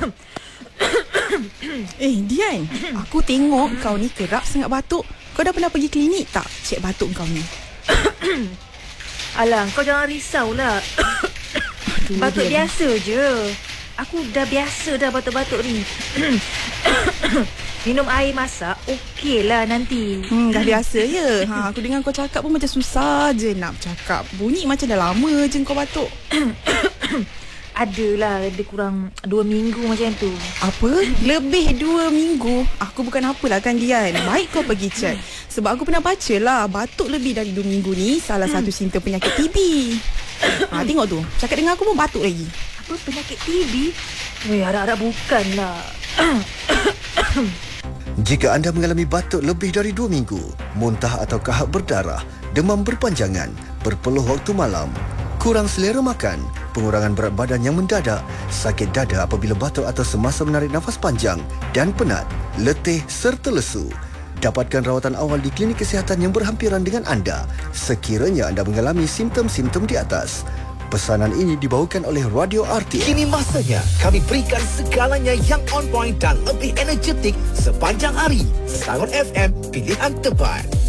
Dian, aku tengok kau ni kerap sangat batuk. Kau dah pernah pergi klinik tak? Cek batuk kau ni. Alah, kau jangan risaulah. Batuk biasa je. Aku dah biasa dah batuk-batuk ni. Minum air masak okey lah nanti. Dah biasa je. Aku dengar kau cakap pun macam susah je nak bercakap. Bunyi macam dah lama je kau batuk. Adalah lebih kurang 2 minggu macam tu. Apa? Lebih 2 minggu? Aku bukan apalah kan Dian. Baik kau pergi cek. Sebab aku pernah baca lah, batuk lebih dari 2 minggu ni salah satu simptom penyakit TB. Tengok tu, cakap dengan aku pun batuk lagi. Apa penyakit TB? Harap-harap bukanlah. Jika anda mengalami batuk lebih dari 2 minggu, muntah atau kahak berdarah, demam berpanjangan, berpeluh waktu malam, kurang selera makan, pengurangan berat badan yang mendadak, sakit dada apabila batuk atau semasa menarik nafas panjang dan penat, letih serta lesu. Dapatkan rawatan awal di klinik kesihatan yang berhampiran dengan anda sekiranya anda mengalami simptom-simptom di atas. Pesanan ini dibawakan oleh Radio RTM. Kini masanya kami berikan segalanya yang on point dan lebih energetik sepanjang hari. Sangon FM, pilihan terbaik.